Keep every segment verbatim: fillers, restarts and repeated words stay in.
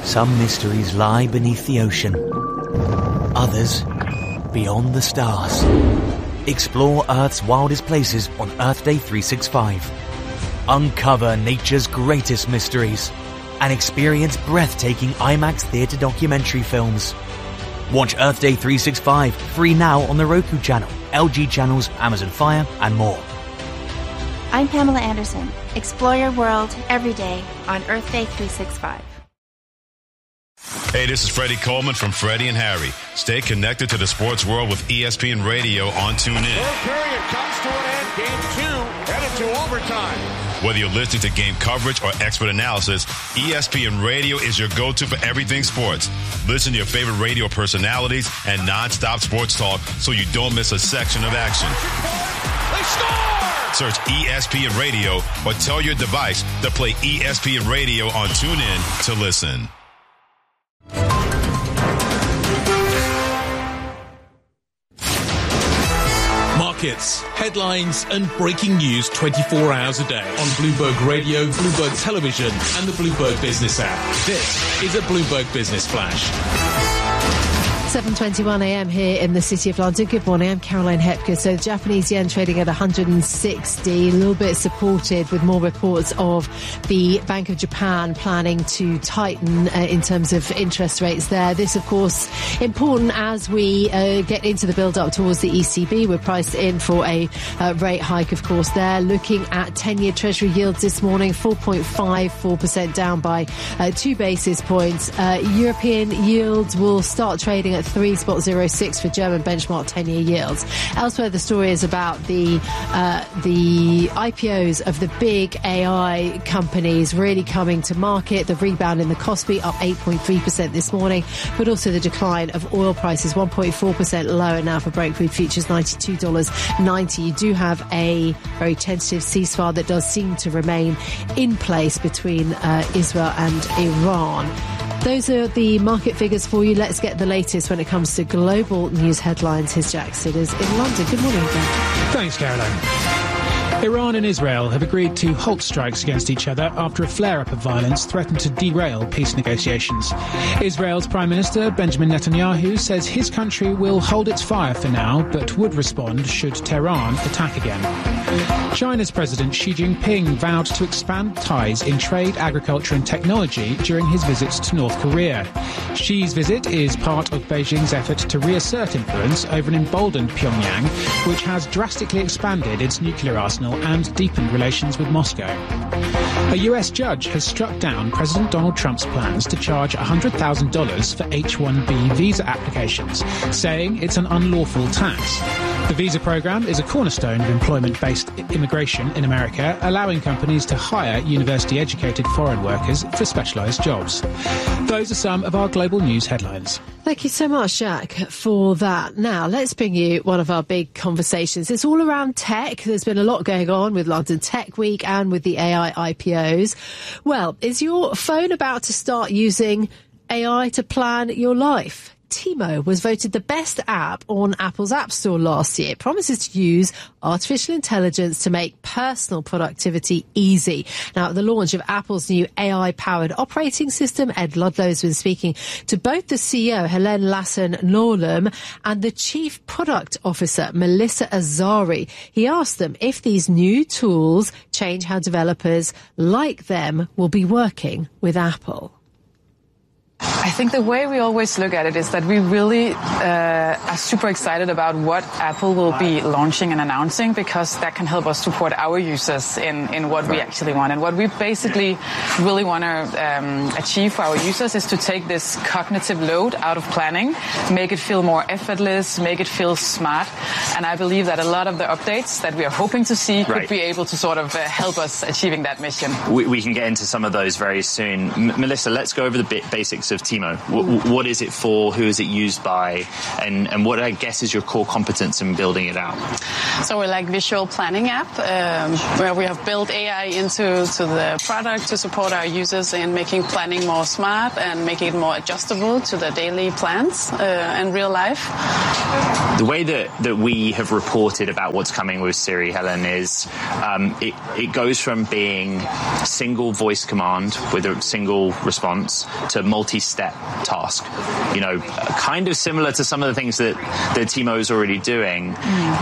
Some mysteries lie beneath the ocean. Others, beyond the stars. Explore Earth's wildest places on Earth Day three sixty-five. Uncover nature's greatest mysteries and experience breathtaking IMAX theatre documentary films. Watch Earth Day three sixty-five free now on the Roku channel, L G channels, Amazon Fire, and more. I'm Pamela Anderson. Explore your world every day on Earth Day three sixty-five. Hey, this is Freddie Coleman from Freddie and Harry. Stay connected to the sports world with E S P N Radio on TuneIn. Third period comes to an end. Game two headed to overtime. Whether you're listening to game coverage or expert analysis, E S P N Radio is your go-to for everything sports. Listen to your favorite radio personalities and non-stop sports talk so you don't miss a section of action. They score! Search E S P N Radio or tell your device to play E S P N Radio on TuneIn to listen. Markets, headlines and breaking news twenty-four hours a day on Bloomberg Radio, Bloomberg Television and the Bloomberg Business app. This is a Bloomberg Business Flash. seven twenty-one a m here in the City of London. Good morning, I'm Caroline Hepker. So the Japanese yen trading at one hundred sixty, a little bit supported with more reports of the Bank of Japan planning to tighten uh, in terms of interest rates there. This, of course, important as we uh, get into the build-up towards the E C B. We're priced in for a uh, rate hike, of course, there. Looking at ten-year Treasury yields this morning, four point five four percent down by uh, two basis points. Uh, European yields will start trading at three spot zero six for German benchmark ten-year yields. Elsewhere, the story is about the uh, the I P Os of the big A I companies really coming to market. The rebound in the Kospi up eight point three percent this morning, but also the decline of oil prices one point four percent lower now for Brent crude futures ninety-two dollars ninety. You do have a very tentative ceasefire that does seem to remain in place between uh, Israel and Iran. Those are the market figures for you. Let's get the latest when it comes to global news headlines. Here's Jack Sidders in London. Good morning, Jack. Thanks, Caroline. Iran and Israel have agreed to halt strikes against each other after a flare-up of violence threatened to derail peace negotiations. Israel's Prime Minister Benjamin Netanyahu says his country will hold its fire for now, but would respond should Tehran attack again. China's President Xi Jinping vowed to expand ties in trade, agriculture and technology during his visit to North Korea. Xi's visit is part of Beijing's effort to reassert influence over an emboldened Pyongyang, which has drastically expanded its nuclear arsenal and deepened relations with Moscow. A U S judge has struck down President Donald Trump's plans to charge one hundred thousand dollars for H one B visa applications, saying it's an unlawful tax. The visa program is a cornerstone of employment-based immigration in America, allowing companies to hire university-educated foreign workers for specialised jobs. Those are some of our global news headlines. Thank you so much, Jack, for that. Now, let's bring you one of our big conversations. It's all around tech. There's been a lot going on with London Tech Week and with the A I I P Os. Well, is your phone about to start using A I to plan your life? Timo was voted the best app on Apple's App Store last year. It promises to use artificial intelligence to make personal productivity easy. Now, at the launch of Apple's new A I-powered operating system, Ed Ludlow has been speaking to both the C E O, Helene Lasson-Norlum, and the Chief Product Officer, Melissa Azari. He asked them if these new tools change how developers like them will be working with Apple. I think the way we always look at it is that we really uh, are super excited about what Apple will be launching and announcing, because that can help us support our users in, in what we actually want. And what we basically really want to um, achieve for our users is to take this cognitive load out of planning, make it feel more effortless, make it feel smart. And I believe that a lot of the updates that we are hoping to see right. could be able to sort of uh, help us achieving that mission. We, we can get into some of those very soon. M- Melissa, let's go over the bit basics of T Timo? W- what is it for? Who is it used by? And, and what I guess is your core competence in building it out? So we're like visual planning app um, where we have built A I into to the product to support our users in making planning more smart and making it more adjustable to their daily plans uh, and real life. The way that, that we have reported about what's coming with Siri, Helen, is um, it, it goes from being single voice command with a single response to multi-step task. You know, kind of similar to some of the things that, that Timo is already doing.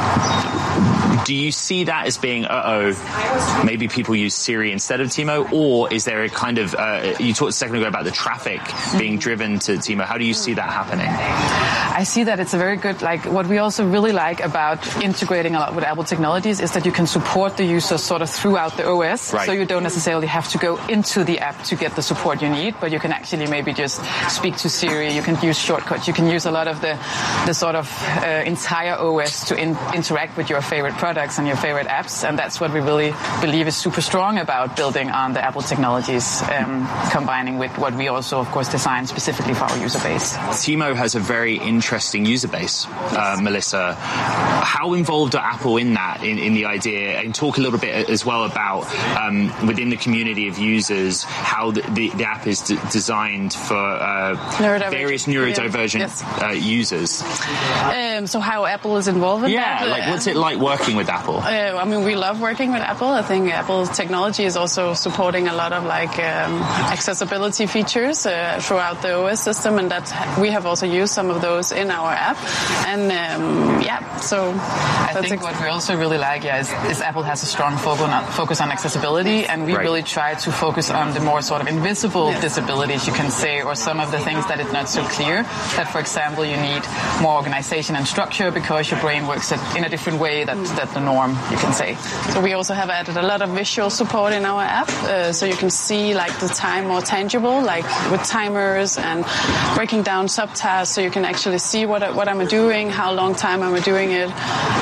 Mm. Do you see that as being, uh-oh, maybe people use Siri instead of Timo? Or is there a kind of, uh, you talked a second ago about the traffic being driven to Timo. How do you see that happening? I see that it's a very good, like, what we also really like about integrating a lot with Apple technologies is that you can support the users sort of throughout the O S. Right. So you don't necessarily have to go into the app to get the support you need, but you can actually maybe just speak to Siri. You can use shortcuts. You can use a lot of the, the sort of uh, entire O S to in, interact with your favorite products and your favorite apps. And that's what we really believe is super strong about building on the Apple technologies, um, combining with what we also, of course, design specifically for our user base. Timo has a very interesting user base, uh, Melissa. How involved are Apple in that, in, in the idea? And talk a little bit as well about um, within the community of users, how the, the, the app is d- designed for uh, various neurodivergent yes. uh, users. Um, so how Apple is involved in yeah, that? Yeah, like what's it like working with Apple? Uh, I mean, we love working with Apple. I think Apple's technology is also supporting a lot of like um, accessibility features uh, throughout the O S system, and that we have also used some of those in our app. And um, yeah, so I think ex- what we also really like, yeah, is, is Apple has a strong focus on, focus on accessibility, and we right. really try to focus on the more sort of invisible yes. disabilities, you can say, or some of the things that it's not so clear. That, for example, you need more organization and structure because your brain works in a different way that, that the norm, you can say. So we also have added a lot of visual support in our app, uh, so you can see like the time more tangible, like with timers and breaking down subtasks, so you can actually see what what I'm doing, how long time I'm doing it.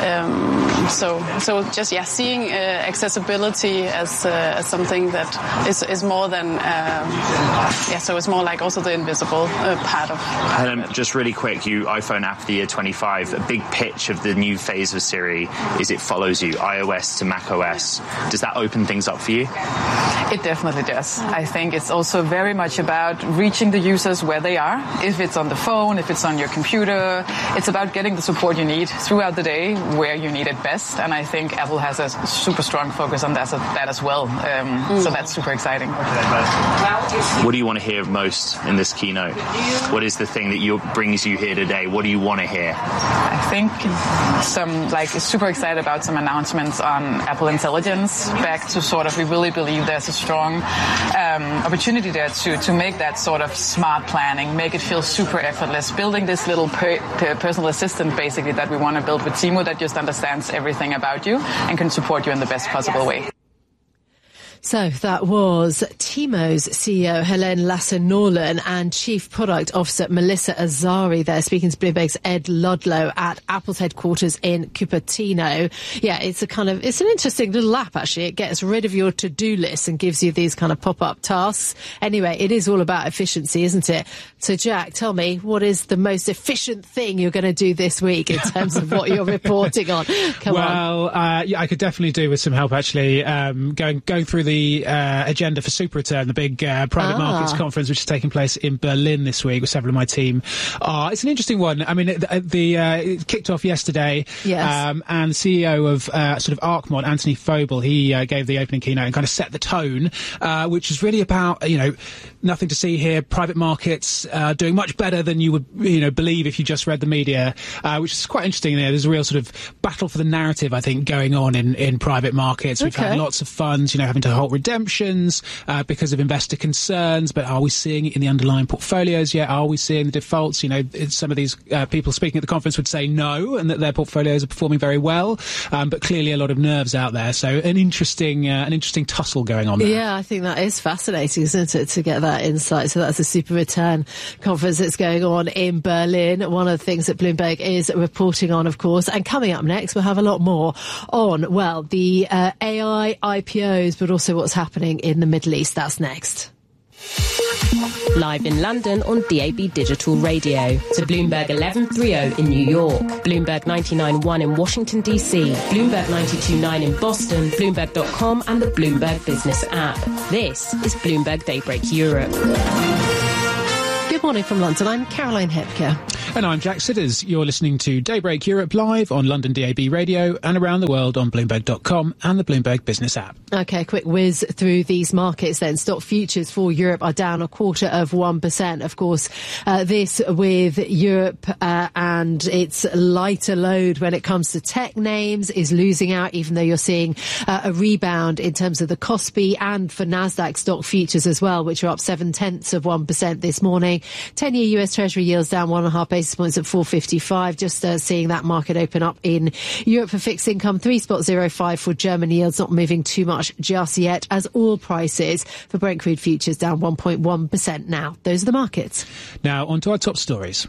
Um, so so just yeah, seeing uh, accessibility as uh, as something that is is more than um, yeah. So it's more like also the invisible uh, part of. And um, just really quick, you iPhone App of the Year twenty-five. A big pitch of the new phase of Siri is it follows you iOS to macOS. Does that open things up for you? It definitely does. I think it's also very much about reaching the users where they are. If it's on the phone, if it's on your computer, it's about getting the support you need throughout the day where you need it best. And I think Apple has a super strong focus on that, that as well. Um, mm. So that's super exciting. What do you want to hear most in this keynote? What is the thing that you, brings you here today? What do you want to hear? I think some, like, super excited about some announcements on Apple Intelligence. Back to sort of, we really believe there's a strong um, opportunity there to, to make that sort of smart planning, make it feel super effortless, building this little per, per personal assistant basically that we want to build with Timo that just understands everything about you and can support you in the best possible way. So that was Timo's C E O, Helene Lasser-Norlin, and Chief Product Officer Melissa Azari there, speaking to Bloomberg's Ed Ludlow at Apple's headquarters in Cupertino. Yeah, it's a kind of, it's an interesting little app, actually. It gets rid of your to-do list and gives you these kind of pop-up tasks. Anyway, it is all about efficiency, isn't it? So, Jack, tell me, what is the most efficient thing you're going to do this week in terms of what you're reporting on? Come well, on. Well, uh, yeah, I could definitely do with some help, actually, um, going, going through the the uh, agenda for Super Return, the big uh, private ah. markets conference, which is taking place in Berlin this week with several of my team. Uh, it's an interesting one. I mean, the, the uh, it kicked off yesterday, yes. um, and the C E O of uh, sort of ArcMod, Anthony Phobel, he uh, gave the opening keynote and kind of set the tone, uh, which is really about, you know, nothing to see here, private markets uh, doing much better than you would, you know, believe if you just read the media, uh, which is quite interesting. There, there's a real sort of battle for the narrative, I think, going on in, in private markets. We've okay. had lots of funds, you know, having to halt redemptions uh, because of investor concerns, but are we seeing it in the underlying portfolios yet? Are we seeing the defaults? You know, some of these uh, people speaking at the conference would say no, and that their portfolios are performing very well, um, but clearly a lot of nerves out there. So an interesting, uh, an interesting tussle going on there. Yeah, I think that is fascinating, isn't it, to get that insight. So that's the Super Return conference that's going on in Berlin. One of the things that Bloomberg is reporting on, of course. And coming up next, we'll have a lot more on, well, the uh, A I I P Os, but also what's happening in the Middle East. That's next. Live in London on D A B Digital Radio. To Bloomberg eleven thirty in New York. Bloomberg ninety-nine point one in Washington, D C. Bloomberg ninety-two point nine in Boston. Bloomberg dot com and the Bloomberg Business app. This is Bloomberg Daybreak Europe. Good morning from London. I'm Caroline Hepker. And I'm Jack Sidders. You're listening to Daybreak Europe live on London D A B Radio and around the world on Bloomberg dot com and the Bloomberg Business app. OK, quick whiz through these markets then. Stock futures for Europe are down a quarter of one percent. Of course, uh, this with Europe uh, and its lighter load when it comes to tech names is losing out, even though you're seeing uh, a rebound in terms of the Kospi and for Nasdaq stock futures as well, which are up seven tenths of one percent this morning. ten-year U S Treasury yields down one and a half basis points at four fifty-five. Just uh, seeing that market open up in Europe for fixed income, three spot zero five for German yields, not moving too much just yet, as oil prices for Brent crude futures down one point one percent now. Those are the markets. Now on to our top stories.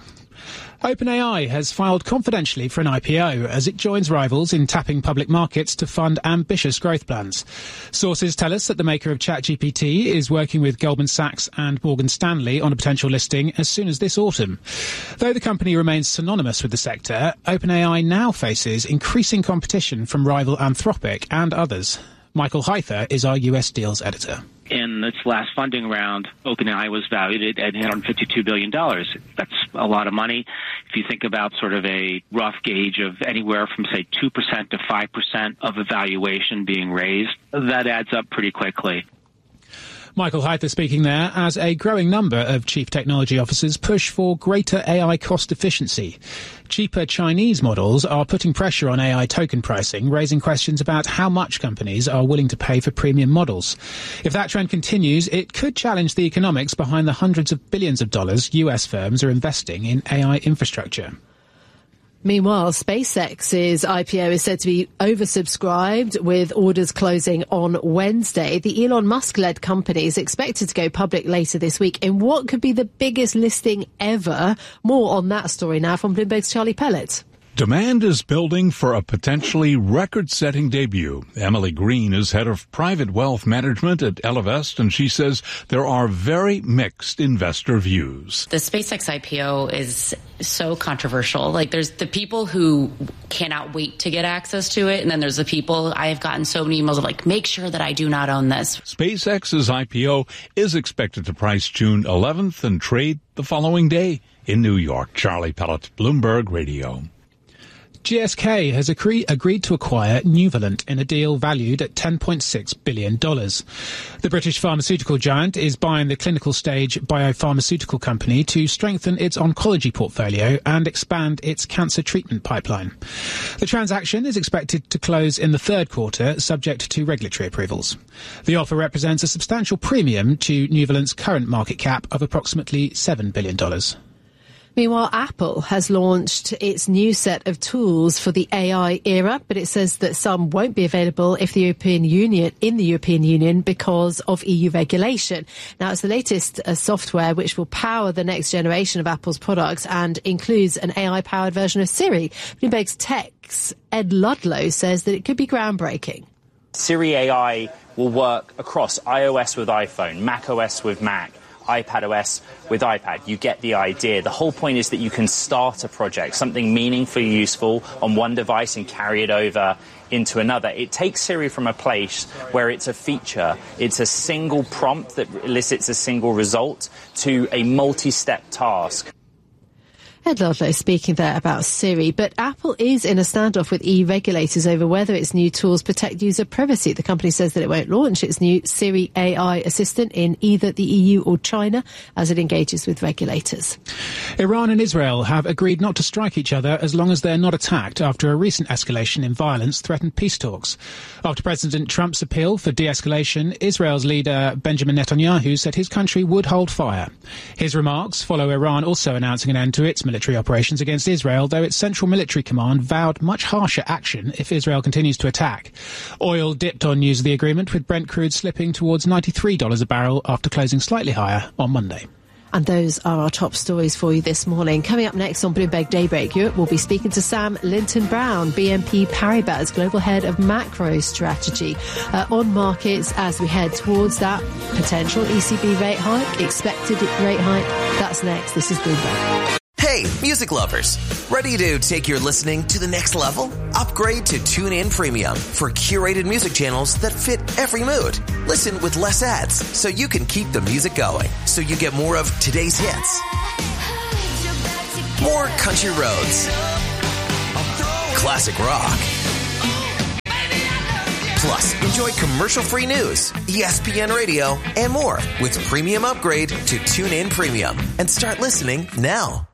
OpenAI has filed confidentially for an I P O as it joins rivals in tapping public markets to fund ambitious growth plans. Sources tell us that the maker of ChatGPT is working with Goldman Sachs and Morgan Stanley on a potential listing as soon as this autumn. Though the company remains synonymous with the sector, OpenAI now faces increasing competition from rival Anthropic and others. Michael Hyther is our U S deals editor. In its last funding round, OpenAI was valued at eight hundred fifty-two billion dollars. That's a lot of money. If you think about sort of a rough gauge of anywhere from, say, two percent to five percent of a valuation being raised, that adds up pretty quickly. Michael Hyther speaking there as a growing number of chief technology officers push for greater A I cost efficiency. Cheaper Chinese models are putting pressure on A I token pricing, raising questions about how much companies are willing to pay for premium models. If that trend continues, it could challenge the economics behind the hundreds of billions of dollars U S firms are investing in A I infrastructure. Meanwhile, SpaceX's I P O is said to be oversubscribed, with orders closing on Wednesday. The Elon Musk-led company is expected to go public later this week in what could be the biggest listing ever. More on that story now from Bloomberg's Charlie Pellet. Demand is building for a potentially record-setting debut. Emily Green is head of private wealth management at Ellevest, and she says there are very mixed investor views. The SpaceX I P O is so controversial. Like, there's the people who cannot wait to get access to it, and then there's the people, I have gotten so many emails of like, make sure that I do not own this. SpaceX's I P O is expected to price June eleventh and trade the following day in New York. Charlie Pellet, Bloomberg Radio. G S K has agree- agreed to acquire Nuvalent in a deal valued at ten point six billion dollars. The British pharmaceutical giant is buying the clinical stage biopharmaceutical company to strengthen its oncology portfolio and expand its cancer treatment pipeline. The transaction is expected to close in the third quarter, subject to regulatory approvals. The offer represents a substantial premium to Nuvalent's current market cap of approximately seven billion dollars. Meanwhile, Apple has launched its new set of tools for the A I era, but it says that some won't be available if the European Union, in the European Union because of E U regulation. Now, it's the latest uh, software which will power the next generation of Apple's products and includes an A I-powered version of Siri. Bloomberg's Tech's Ed Ludlow says that it could be groundbreaking. Siri A I will work across iOS with iPhone, macOS with Mac, iPadOS with iPad. You get the idea. The whole point is that you can start a project, something meaningfully useful on one device and carry it over into another. It takes Siri from a place where it's a feature, it's a single prompt that elicits a single result, to a multi-step task. Ed Ludlow speaking there about Siri, but Apple is in a standoff with E U regulators over whether its new tools protect user privacy. The company says that it won't launch its new Siri A I assistant in either the E U or China as it engages with regulators. Iran and Israel have agreed not to strike each other as long as they're not attacked after a recent escalation in violence threatened peace talks. After President Trump's appeal for de-escalation, Israel's leader Benjamin Netanyahu said his country would hold fire. His remarks follow Iran also announcing an end to its military operations against Israel, though its central military command vowed much harsher action if Israel continues to attack. Oil dipped on news of the agreement, with Brent crude slipping towards ninety-three dollars a barrel after closing slightly higher on Monday. And those are our top stories for you this morning. Coming up next on Bloomberg Daybreak Europe, we'll be speaking to Sam Linton-Brown, B N P Paribas Global Head of Macro Strategy, uh, on markets as we head towards that potential E C B rate hike, expected rate hike. That's next. This is Bloomberg. Hey, music lovers. Ready to take your listening to the next level? Upgrade to TuneIn Premium for curated music channels that fit every mood. Listen with less ads so you can keep the music going. So you get more of today's hits, more country roads, classic rock. Plus, enjoy commercial-free news, E S P N Radio, and more with premium upgrade to TuneIn Premium. And start listening now.